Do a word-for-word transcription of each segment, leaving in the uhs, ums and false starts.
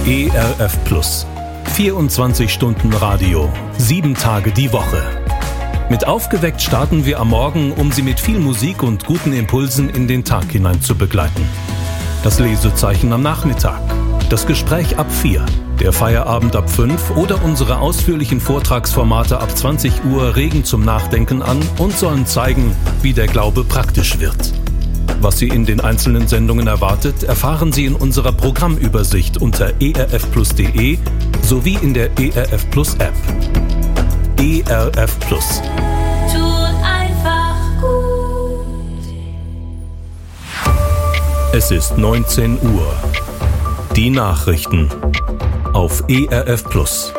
E R F Plus. vierundzwanzig Stunden Radio, sieben Tage die Woche. Mit Aufgeweckt starten wir am Morgen, um Sie mit viel Musik und guten Impulsen in den Tag hinein zu begleiten. Das Lesezeichen am Nachmittag, das Gespräch ab vier, der Feierabend ab fünf oder unsere ausführlichen Vortragsformate ab zwanzig Uhr regen zum Nachdenken an und sollen zeigen, wie der Glaube praktisch wird. Was Sie in den einzelnen Sendungen erwartet, erfahren Sie in unserer Programmübersicht unter e r f plus punkt d e sowie in der E R F Plus App. E R F Plus. Tut einfach gut. Es ist neunzehn Uhr. Die Nachrichten auf E R F Plus.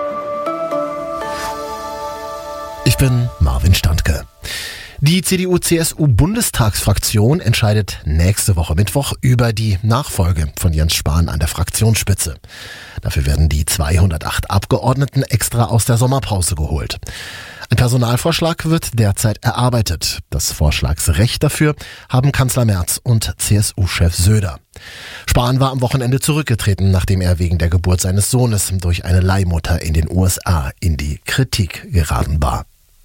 Ich bin Marvin Standke. Die C D U C S U-Bundestagsfraktion entscheidet nächste Woche Mittwoch über die Nachfolge von Jens Spahn an der Fraktionsspitze. Dafür werden die zweihundertacht Abgeordneten extra aus der Sommerpause geholt. Ein Personalvorschlag wird derzeit erarbeitet. Das Vorschlagsrecht dafür haben Kanzler Merz und C S U-Chef Söder. Spahn war am Wochenende zurückgetreten, nachdem er wegen der Geburt seines Sohnes durch eine Leihmutter in den U S A in die Kritik geraten war.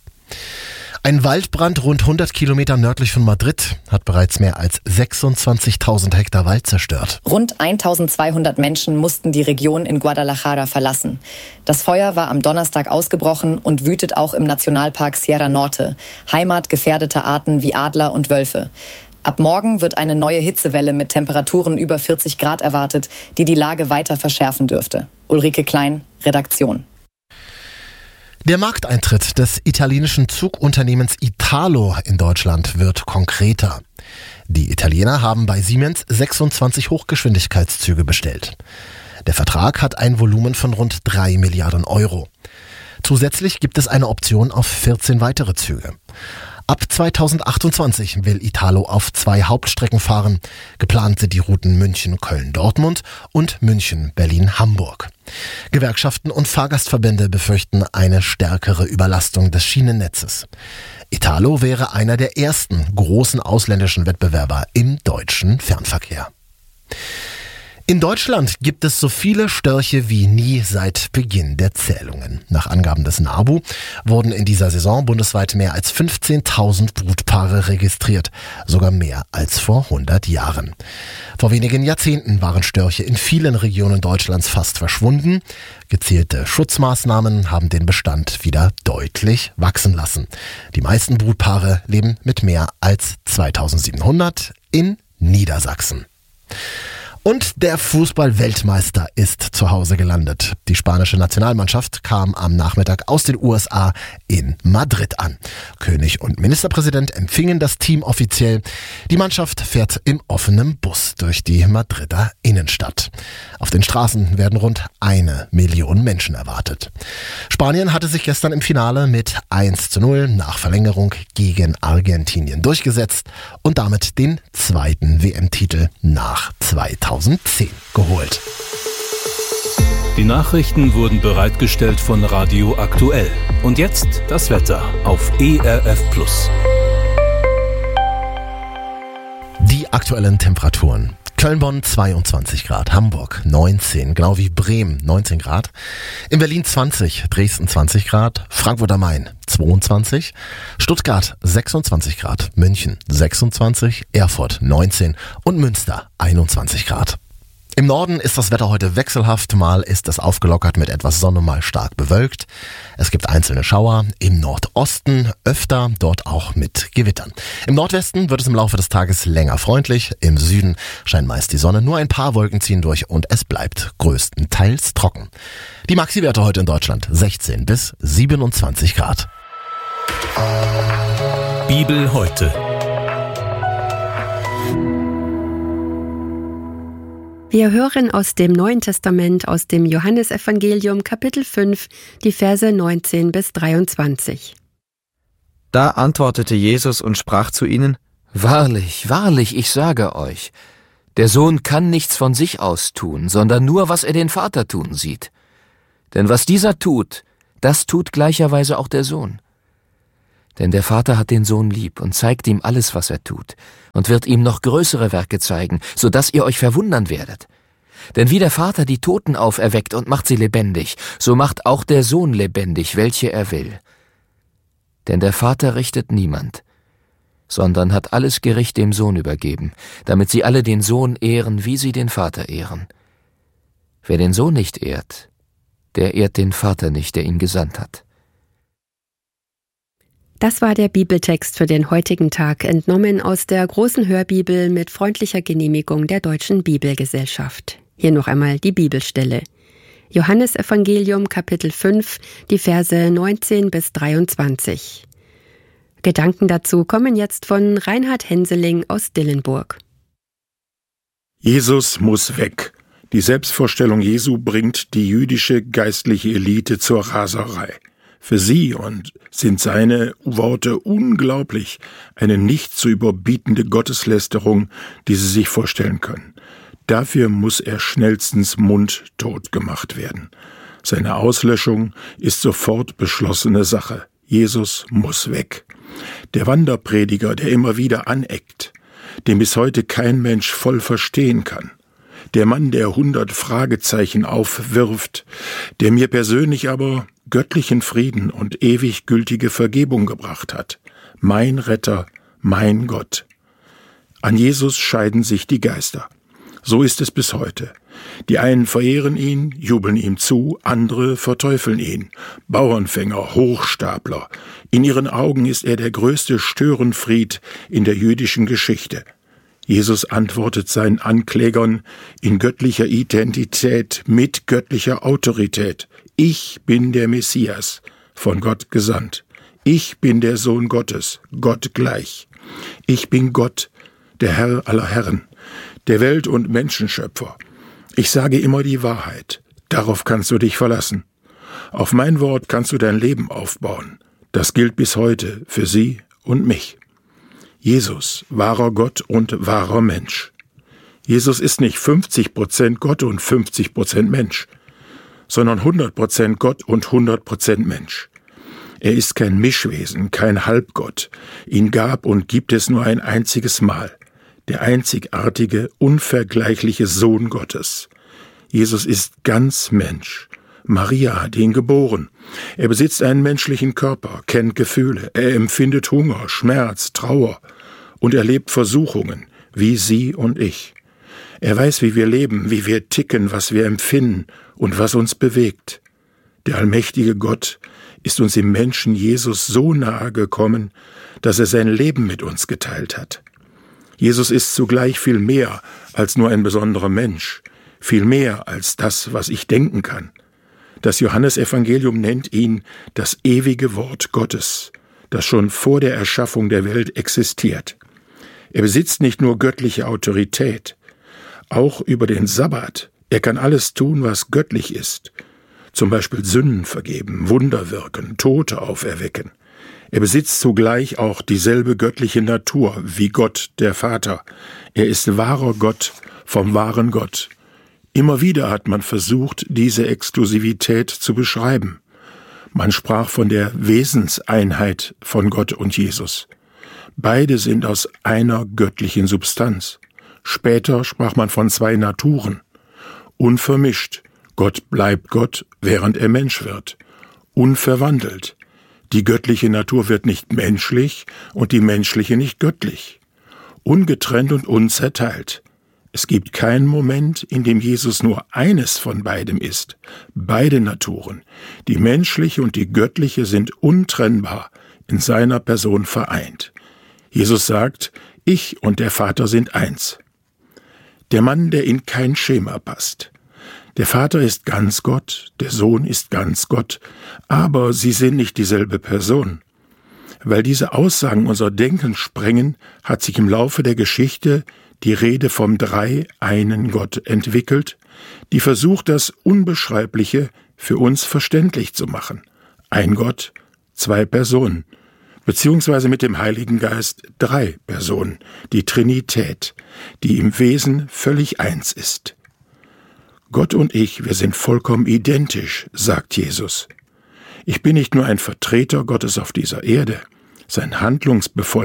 Ein Waldbrand rund hundert Kilometer nördlich von Madrid hat bereits mehr als sechsundzwanzigtausend Hektar Wald zerstört. Rund eintausendzweihundert Menschen mussten die Region in Guadalajara verlassen. Das Feuer war am Donnerstag ausgebrochen und wütet auch im Nationalpark Sierra Norte, Heimat gefährdeter Arten wie Adler und Wölfe. Ab morgen wird eine neue Hitzewelle mit Temperaturen über vierzig Grad erwartet, die die Lage weiter verschärfen dürfte. Ulrike Klein, Redaktion. Der Markteintritt des italienischen Zugunternehmens Italo in Deutschland wird konkreter. Die Italiener haben bei Siemens sechsundzwanzig Hochgeschwindigkeitszüge bestellt. Der Vertrag hat ein Volumen von rund drei Milliarden Euro. Zusätzlich gibt es eine Option auf vierzehn weitere Züge. Ab zweitausendachtundzwanzig will Italo auf zwei Hauptstrecken fahren. Geplant sind die Routen München-Köln-Dortmund und München-Berlin-Hamburg. Gewerkschaften und Fahrgastverbände befürchten eine stärkere Überlastung des Schienennetzes. Italo wäre einer der ersten großen ausländischen Wettbewerber im deutschen Fernverkehr. In Deutschland gibt es so viele Störche wie nie seit Beginn der Zählungen. Nach Angaben des NABU wurden in dieser Saison bundesweit mehr als fünfzehntausend Brutpaare registriert, sogar mehr als vor hundert Jahren. Vor wenigen Jahrzehnten waren Störche in vielen Regionen Deutschlands fast verschwunden. Gezielte Schutzmaßnahmen haben den Bestand wieder deutlich wachsen lassen. Die meisten Brutpaare leben mit mehr als zweitausendsiebenhundert in Niedersachsen. Und der Fußball-Weltmeister ist zu Hause gelandet. Die spanische Nationalmannschaft kam am Nachmittag aus den U S A in Madrid an. König und Ministerpräsident empfingen das Team offiziell. Die Mannschaft fährt im offenen Bus durch die Madrider Innenstadt. Auf den Straßen werden rund eine Million Menschen erwartet. Spanien hatte sich gestern im Finale mit eins zu null nach Verlängerung gegen Argentinien durchgesetzt und damit den zweiten W M-Titel nach zweitausendzehn geholt. Die Nachrichten wurden bereitgestellt von Radio Aktuell. Und jetzt das Wetter auf E R F Plus. Die aktuellen Temperaturen. Köln-Bonn zweiundzwanzig Grad, Hamburg neunzehn, genau wie Bremen neunzehn Grad, in Berlin zwanzig, Dresden zwanzig Grad, Frankfurt am Main zweiundzwanzig, Stuttgart sechsundzwanzig Grad, München sechsundzwanzig, Erfurt neunzehn und Münster einundzwanzig Grad. Im Norden ist das Wetter heute wechselhaft, mal ist es aufgelockert mit etwas Sonne, mal stark bewölkt. Es gibt einzelne Schauer, im Nordosten öfter, dort auch mit Gewittern. Im Nordwesten wird es im Laufe des Tages länger freundlich, im Süden scheint meist die Sonne, nur ein paar Wolken ziehen durch und es bleibt größtenteils trocken. Die Maxi-Werte heute in Deutschland sechzehn bis siebenundzwanzig Grad. Bibel heute. Wir hören aus dem Neuen Testament, aus dem Johannesevangelium, Kapitel fünf, die Verse neunzehn bis dreiundzwanzig. Da antwortete Jesus und sprach zu ihnen: Wahrlich, wahrlich, ich sage euch, der Sohn kann nichts von sich aus tun, sondern nur, was er den Vater tun sieht. Denn was dieser tut, das tut gleicherweise auch der Sohn. Denn der Vater hat den Sohn lieb und zeigt ihm alles, was er tut, und wird ihm noch größere Werke zeigen, so dass ihr euch verwundern werdet. Denn wie der Vater die Toten auferweckt und macht sie lebendig, so macht auch der Sohn lebendig, welche er will. Denn der Vater richtet niemand, sondern hat alles Gericht dem Sohn übergeben, damit sie alle den Sohn ehren, wie sie den Vater ehren. Wer den Sohn nicht ehrt, der ehrt den Vater nicht, der ihn gesandt hat. Das war der Bibeltext für den heutigen Tag, entnommen aus der großen Hörbibel mit freundlicher Genehmigung der Deutschen Bibelgesellschaft. Hier noch einmal die Bibelstelle. Johannesevangelium Kapitel fünf, die Verse neunzehn bis dreiundzwanzig. Gedanken dazu kommen jetzt von Reinhard Henseling aus Dillenburg. Jesus muss weg. Die Selbstvorstellung Jesu bringt die jüdische geistliche Elite zur Raserei. Für sie und sind seine Worte unglaublich, eine nicht zu überbietende Gotteslästerung, die sie sich vorstellen können. Dafür muss er schnellstens mundtot gemacht werden. Seine Auslöschung ist sofort beschlossene Sache. Jesus muss weg. Der Wanderprediger, der immer wieder aneckt, den bis heute kein Mensch voll verstehen kann. Der Mann, der hundert Fragezeichen aufwirft, der mir persönlich aber göttlichen Frieden und ewig gültige Vergebung gebracht hat. Mein Retter, mein Gott. An Jesus scheiden sich die Geister. So ist es bis heute. Die einen verehren ihn, jubeln ihm zu, andere verteufeln ihn. Bauernfänger, Hochstapler. In ihren Augen ist er der größte Störenfried in der jüdischen Geschichte. Jesus antwortet seinen Anklägern in göttlicher Identität mit göttlicher Autorität. Ich bin der Messias, von Gott gesandt. Ich bin der Sohn Gottes, Gott gleich. Ich bin Gott, der Herr aller Herren, der Welt- und Menschenschöpfer. Ich sage immer die Wahrheit. Darauf kannst du dich verlassen. Auf mein Wort kannst du dein Leben aufbauen. Das gilt bis heute für sie und mich. Jesus, wahrer Gott und wahrer Mensch. Jesus ist nicht fünfzig Prozent Gott und fünfzig Prozent Mensch, sondern hundert Prozent Gott und hundert Prozent Mensch. Er ist kein Mischwesen, kein Halbgott. Ihn gab und gibt es nur ein einziges Mal. Der einzigartige, unvergleichliche Sohn Gottes. Jesus ist ganz Mensch. Maria hat ihn geboren. Er besitzt einen menschlichen Körper, kennt Gefühle. Er empfindet Hunger, Schmerz, Trauer und erlebt Versuchungen, wie Sie und ich. Er weiß, wie wir leben, wie wir ticken, was wir empfinden und was uns bewegt. Der allmächtige Gott ist uns im Menschen Jesus so nahe gekommen, dass er sein Leben mit uns geteilt hat. Jesus ist zugleich viel mehr als nur ein besonderer Mensch, viel mehr als das, was ich denken kann. Das Johannesevangelium nennt ihn das ewige Wort Gottes, das schon vor der Erschaffung der Welt existiert. Er besitzt nicht nur göttliche Autorität, auch über den Sabbat. Er kann alles tun, was göttlich ist, zum Beispiel Sünden vergeben, Wunder wirken, Tote auferwecken. Er besitzt zugleich auch dieselbe göttliche Natur wie Gott, der Vater. Er ist wahrer Gott vom wahren Gott. Immer wieder hat man versucht, diese Exklusivität zu beschreiben. Man sprach von der Wesenseinheit von Gott und Jesus. Beide sind aus einer göttlichen Substanz. Später sprach man von zwei Naturen. Unvermischt. Gott bleibt Gott, während er Mensch wird. Unverwandelt. Die göttliche Natur wird nicht menschlich und die menschliche nicht göttlich. Ungetrennt und unzerteilt. Es gibt keinen Moment, in dem Jesus nur eines von beidem ist. Beide Naturen, die menschliche und die göttliche, sind untrennbar in seiner Person vereint. Jesus sagt, ich und der Vater sind eins. Der Mann, der in kein Schema passt. Der Vater ist ganz Gott, der Sohn ist ganz Gott, aber sie sind nicht dieselbe Person. Weil diese Aussagen unser Denken sprengen, hat sich im Laufe der Geschichte die Rede vom Drei-Einen Gott entwickelt, die versucht, das Unbeschreibliche für uns verständlich zu machen. Ein Gott, zwei Personen, beziehungsweise mit dem Heiligen Geist drei Personen, die Trinität, die im Wesen völlig eins ist. Gott und ich, wir sind vollkommen identisch, sagt Jesus. Ich bin nicht nur ein Vertreter Gottes auf dieser Erde, sein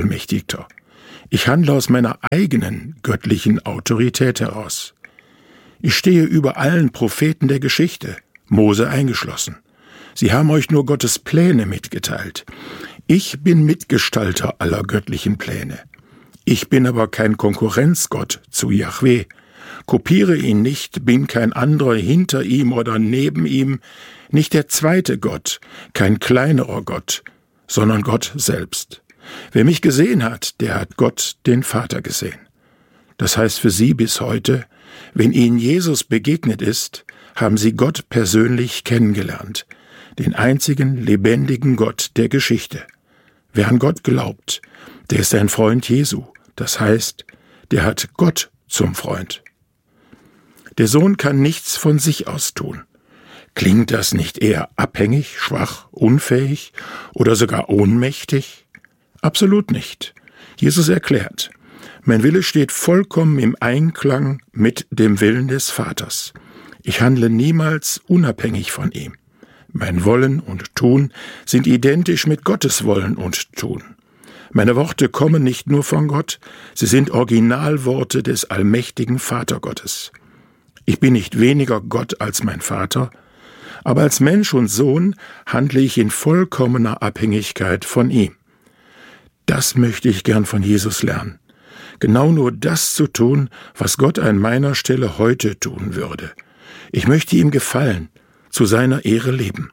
Handlungsbevollmächtigter. Ich handle aus meiner eigenen göttlichen Autorität heraus. Ich stehe über allen Propheten der Geschichte, Mose eingeschlossen. Sie haben euch nur Gottes Pläne mitgeteilt. Ich bin Mitgestalter aller göttlichen Pläne. Ich bin aber kein Konkurrenzgott zu Jahwe. Kopiere ihn nicht, bin kein anderer hinter ihm oder neben ihm, nicht der zweite Gott, kein kleinerer Gott, sondern Gott selbst. Wer mich gesehen hat, der hat Gott, den Vater, gesehen. Das heißt für Sie bis heute, wenn Ihnen Jesus begegnet ist, haben Sie Gott persönlich kennengelernt, den einzigen lebendigen Gott der Geschichte. Wer an Gott glaubt, der ist ein Freund Jesu, das heißt, der hat Gott zum Freund. Der Sohn kann nichts von sich aus tun. Klingt das nicht eher abhängig, schwach, unfähig oder sogar ohnmächtig? Absolut nicht. Jesus erklärt, mein Wille steht vollkommen im Einklang mit dem Willen des Vaters. Ich handle niemals unabhängig von ihm. Mein Wollen und Tun sind identisch mit Gottes Wollen und Tun. Meine Worte kommen nicht nur von Gott, sie sind Originalworte des allmächtigen Vatergottes. Ich bin nicht weniger Gott als mein Vater, aber als Mensch und Sohn handle ich in vollkommener Abhängigkeit von ihm. Das möchte ich gern von Jesus lernen. Genau nur das zu tun, was Gott an meiner Stelle heute tun würde. Ich möchte ihm gefallen, zu seiner Ehre leben.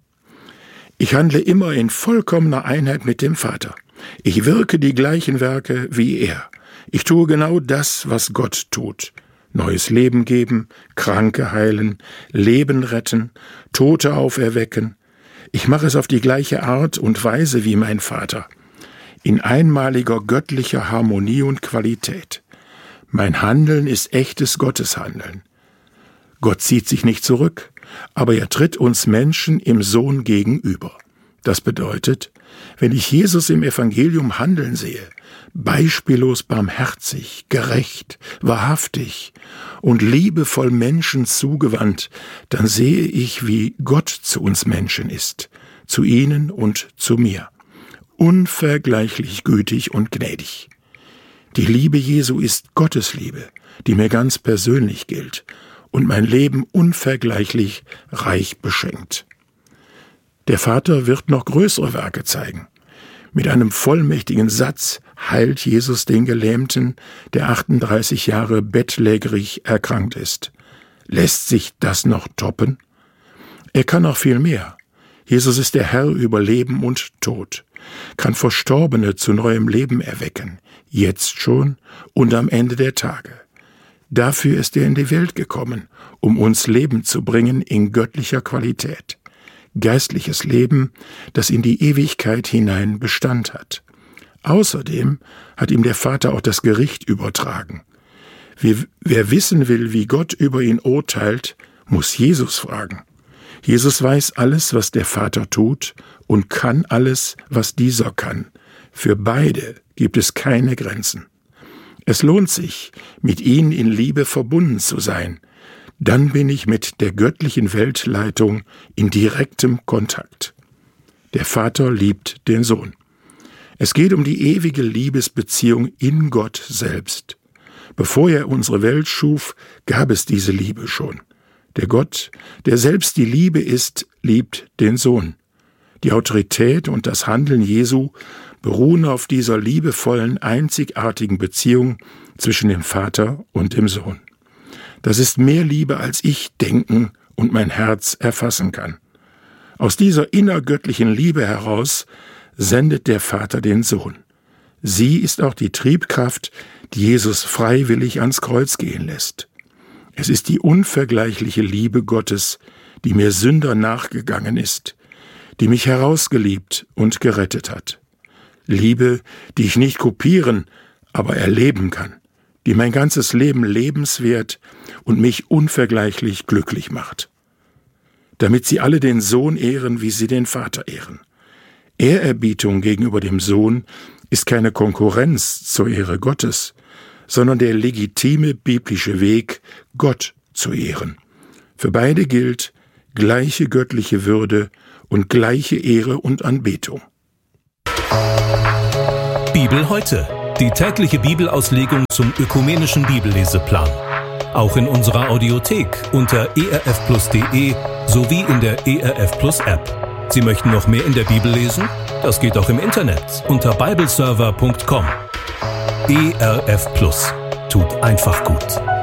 Ich handle immer in vollkommener Einheit mit dem Vater. Ich wirke die gleichen Werke wie er. Ich tue genau das, was Gott tut. Neues Leben geben, Kranke heilen, Leben retten, Tote auferwecken. Ich mache es auf die gleiche Art und Weise wie mein Vater. In einmaliger göttlicher Harmonie und Qualität. Mein Handeln ist echtes Gotteshandeln. Gott zieht sich nicht zurück, aber er tritt uns Menschen im Sohn gegenüber. Das bedeutet, wenn ich Jesus im Evangelium handeln sehe, beispiellos barmherzig, gerecht, wahrhaftig und liebevoll Menschen zugewandt, dann sehe ich, wie Gott zu uns Menschen ist, zu ihnen und zu mir. Unvergleichlich gütig und gnädig. Die Liebe Jesu ist Gottes Liebe, die mir ganz persönlich gilt und mein Leben unvergleichlich reich beschenkt. Der Vater wird noch größere Werke zeigen. Mit einem vollmächtigen Satz heilt Jesus den Gelähmten, der achtunddreißig Jahre bettlägerig erkrankt ist. Lässt sich das noch toppen? Er kann noch viel mehr. Jesus ist der Herr über Leben und Tod, kann Verstorbene zu neuem Leben erwecken, jetzt schon und am Ende der Tage. Dafür ist er in die Welt gekommen, um uns Leben zu bringen in göttlicher Qualität. Geistliches Leben, das in die Ewigkeit hinein Bestand hat. Außerdem hat ihm der Vater auch das Gericht übertragen. Wer wissen will, wie Gott über ihn urteilt, muss Jesus fragen. Jesus weiß alles, was der Vater tut und kann alles, was dieser kann. Für beide gibt es keine Grenzen. Es lohnt sich, mit ihnen in Liebe verbunden zu sein. Dann bin ich mit der göttlichen Weltleitung in direktem Kontakt. Der Vater liebt den Sohn. Es geht um die ewige Liebesbeziehung in Gott selbst. Bevor er unsere Welt schuf, gab es diese Liebe schon. Der Gott, der selbst die Liebe ist, liebt den Sohn. Die Autorität und das Handeln Jesu beruhen auf dieser liebevollen, einzigartigen Beziehung zwischen dem Vater und dem Sohn. Das ist mehr Liebe, als ich denken und mein Herz erfassen kann. Aus dieser innergöttlichen Liebe heraus sendet der Vater den Sohn. Sie ist auch die Triebkraft, die Jesus freiwillig ans Kreuz gehen lässt. Es ist die unvergleichliche Liebe Gottes, die mir Sünder nachgegangen ist, die mich herausgeliebt und gerettet hat. Liebe, die ich nicht kopieren, aber erleben kann, die mein ganzes Leben lebenswert und mich unvergleichlich glücklich macht. Damit sie alle den Sohn ehren, wie sie den Vater ehren. Ehrerbietung gegenüber dem Sohn ist keine Konkurrenz zur Ehre Gottes, sondern der legitime biblische Weg, Gott zu ehren. Für beide gilt gleiche göttliche Würde und gleiche Ehre und Anbetung. Bibel heute. Die tägliche Bibelauslegung zum ökumenischen Bibelleseplan. Auch in unserer Audiothek unter e r f plus punkt d e sowie in der E R F Plus App. Sie möchten noch mehr in der Bibel lesen? Das geht auch im Internet unter bibleserver punkt com. E R F Plus tut einfach gut.